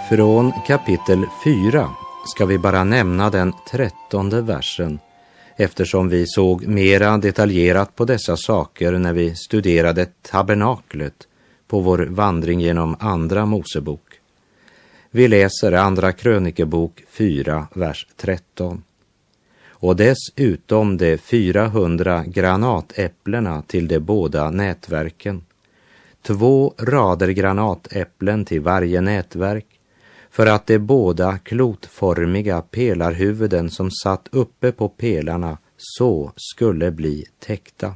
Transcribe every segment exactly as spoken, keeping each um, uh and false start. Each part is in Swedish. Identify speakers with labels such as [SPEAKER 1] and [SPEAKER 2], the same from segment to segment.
[SPEAKER 1] Från kapitel fyra ska vi bara nämna den trettonde versen, eftersom vi såg mera detaljerat på dessa saker när vi studerade tabernaklet på vår vandring genom andra Mosebok. Vi läser andra krönikebok fyra, vers tretton. Och dessutom de fyrahundra granatäpplena till de båda nätverken. Två rader granatäpplen till varje nätverk, för att de båda klotformiga pelarhuvuden som satt uppe på pelarna så skulle bli täckta.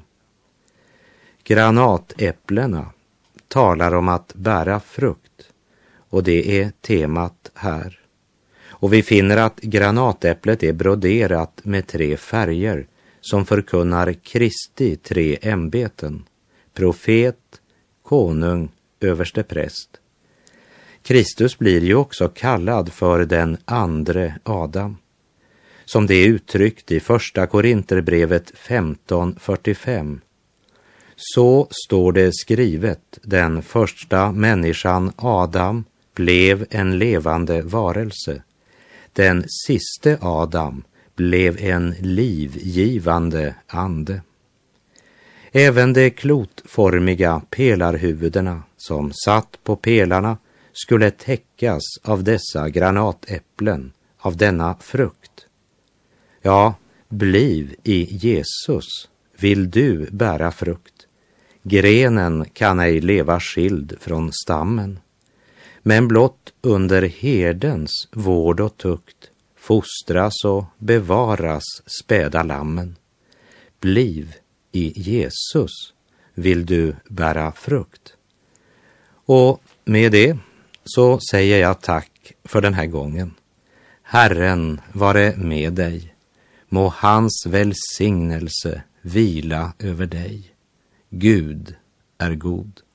[SPEAKER 1] Granatäpplena talar om att bära frukt, och det är temat här. Och vi finner att granatäpplet är broderat med tre färger som förkunnar Kristi tre ämbeten: profet, konung, överste präst. Kristus blir ju också kallad för den andre Adam. Som det är uttryckt i första Korinterbrevet femton fyrtiofem. Så står det skrivet: den första människan Adam blev en levande varelse. Den siste Adam blev en livgivande ande. Även de klotformiga pelarhuvudena som satt på pelarna skulle täckas av dessa granatäpplen, av denna frukt. Ja, bliv i Jesus, vill du bära frukt. Grenen kan ej leva skild från stammen, men blott under herdens vård och tukt fostras och bevaras späda lammen. Bliv i Jesus, vill du bära frukt. Och med det så säger jag tack för den här gången. Herren vare med dig. Må hans välsignelse vila över dig. Gud är god.